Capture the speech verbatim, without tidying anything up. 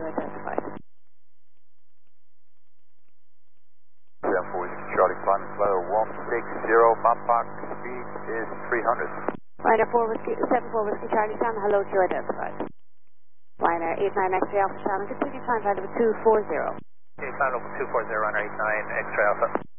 identified. seven four Whiskey Charlie, climbing level one six zero, Mach speed is three hundred. Ryanair four Whiskey, seven four Whiskey Charlie, San, hello to you identified. Ryanair eight nine X-ray Alpha Channel, continue climb flight level two four zero. Okay, climb level two four zero, Ryanair eight nine X-ray Alpha.